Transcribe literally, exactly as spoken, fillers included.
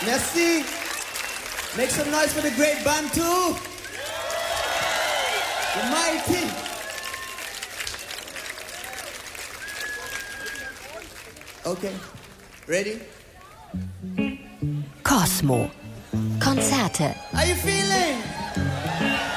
Merci. Make some noise for the great Bantu. The mighty. Okay. Ready? Cosmo. Konzerte. How you feeling?